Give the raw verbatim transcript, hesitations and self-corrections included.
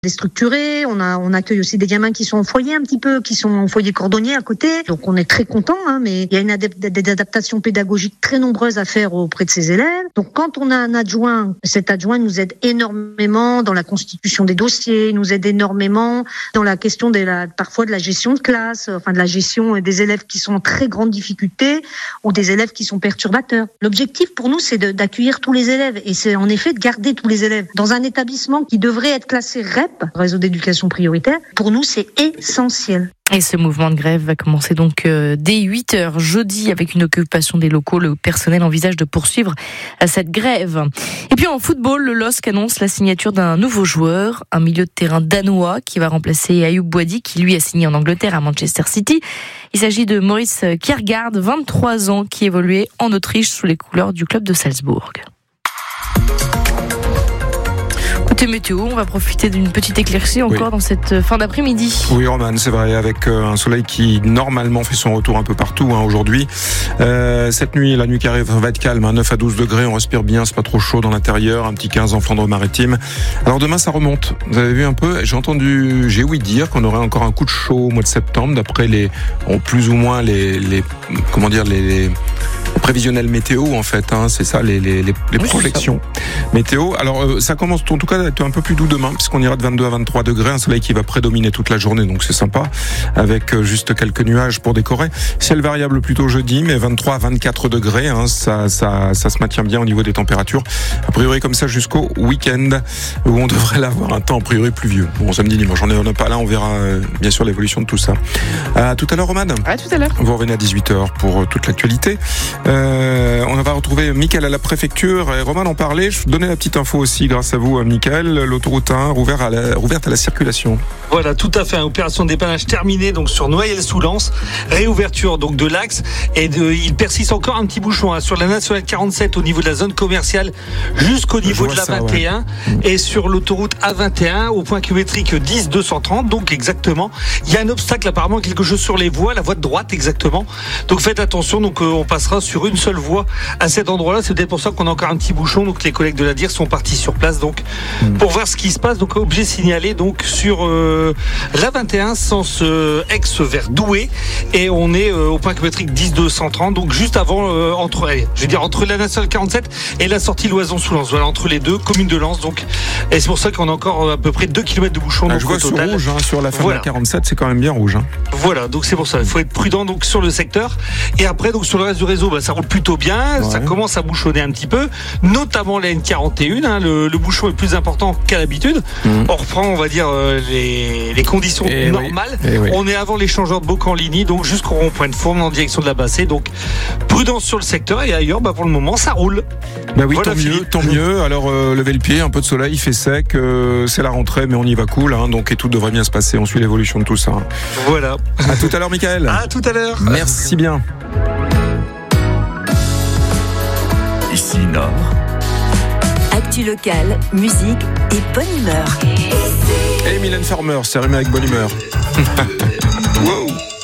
déstructuré. On a, on accueille aussi des gamins qui sont en foyer un petit peu, qui sont en foyer cordonnier à côté. Donc on est très content, hein, mais il y a une adep- des adaptations pédagogiques très nombreuses à faire auprès de ces élèves. Donc quand on a un adjoint, cet adjoint nous aide énormément dans la constitution des dossiers, il nous aide énormément dans la question de la, parfois de la gestion de classe, enfin de la gestion des élèves qui sont en très grande difficulté ou des élèves qui sont perturbateurs. L'objectif pour nous, c'est de, d'accueillir tous les élèves et c'est en effet de garder tous les élèves dans un établissement qui devrait être classé R E P, réseau d'éducation prioritaire. Pour nous, c'est essentiel. Et ce mouvement de grève va commencer donc dès huit heures jeudi avec une occupation des locaux. Le personnel envisage de poursuivre cette grève. Et puis en football, le L O S C annonce la signature d'un nouveau joueur, un milieu de terrain danois qui va remplacer Ayoub Boadi, qui lui a signé en Angleterre à Manchester City. Il s'agit de Maurice Kjærgaard, vingt-trois ans, qui évoluait en Autriche sous les couleurs du club de Salzbourg. Côté météo, on va profiter d'une petite éclaircie encore oui. dans cette fin d'après-midi. Oui, Roman, c'est vrai, avec un soleil qui normalement fait son retour un peu partout hein, aujourd'hui. Euh, cette nuit, la nuit qui arrive va être calme, hein, neuf à douze degrés, on respire bien, c'est pas trop chaud dans l'intérieur, un petit quinze en Flandre-Maritime. Alors demain, ça remonte. Vous avez vu un peu, j'ai entendu, j'ai ouï dire qu'on aurait encore un coup de chaud au mois de septembre, d'après les, bon, plus ou moins les, les comment dire, les, les prévisionnels météo en fait, hein, c'est ça, les, les, les, les oui, projections météo. Alors euh, ça commence en tout cas à être un peu plus doux demain, puisqu'on ira de vingt-deux à vingt-trois degrés, un soleil qui va prédominer toute la journée, donc c'est sympa, avec euh, juste quelques nuages pour décorer. Ciel variable plutôt jeudi, mais vingt-trois à vingt-quatre degrés, hein, ça, ça, ça se maintient bien au niveau des températures. A priori comme ça jusqu'au week-end, où on devrait l'avoir un temps a priori pluvieux. Bon, samedi, dimanche, on n'est pas là, on verra euh, bien sûr l'évolution de tout ça. À tout à l'heure, Romane. À tout à l'heure. Vous revenez à dix-huit heures pour euh, toute l'actualité. Euh, on va retrouver Mickaël à la préfecture. Et Roman en parlait. Je donnais la petite info aussi grâce à vous, Mickaël. L'autoroute un rouverte à la, rouverte à la circulation. Voilà, tout à fait. Opération de dépannage terminée donc sur Noyelles-sous-Lens. Réouverture donc de l'axe et de, il persiste encore un petit bouchon hein, sur la nationale quarante-sept au niveau de la zone commerciale jusqu'au niveau de la ça, vingt et un ouais. et sur l'autoroute A vingt et un au point kilométrique dix deux cent trente. Donc exactement, il y a un obstacle apparemment quelque chose sur les voies, la voie de droite exactement. Donc faites attention. Donc euh, on passera sur une seule voie à cet endroit-là. C'est peut-être pour ça qu'on a encore un petit bouchon. Donc les collègues de la D I R sont partis sur place donc mmh. pour voir ce qui se passe. Donc objet signalé donc sur euh, la vingt et un sens euh, ex vers Douai et on est euh, au point kilométrique dix deux cent trente. Donc juste avant euh, entre, allez, je veux dire entre la nationale quarante-sept et la sortie Loison-sous-Lens. Voilà entre les deux commune de Lens. Donc et c'est pour ça qu'on a encore à peu près deux kilomètres de bouchon. Ah, donc, je vois au sur total. rouge hein, sur la fin voilà. de la quarante-sept, c'est quand même bien rouge. Hein. Voilà, donc c'est pour ça. Il faut être prudent donc sur le secteur. Et après donc sur le reste du réseau, bah, ça roule plutôt bien. Ouais. Ça commence à bouchonner un petit peu, notamment la N quarante et un. Hein, le, le bouchon est plus important qu'à l'habitude. Mmh. On reprend, on va dire euh, les, les conditions et normales. Oui. Oui. On est avant l'échangeur de Bocanligny, donc jusqu'au rond-point de Fournes en direction de la Bassée. Donc prudence sur le secteur et ailleurs, bah, pour le moment, ça roule. Bah oui, voilà, tant mieux, tant mieux. Alors euh, levez le pied, un peu de soleil, il fait sec, euh, c'est la rentrée, mais on y va cool, hein, donc et tout devrait bien se passer. On suit l'évolution de tout ça. Hein. Voilà. À tout à l'heure, Mickaël. À tout à l'heure. Merci bien. Ici Nord. Actu locale, musique et bonne humeur. Et Mylène Farmer, c'est rimé avec bonne humeur. Wow.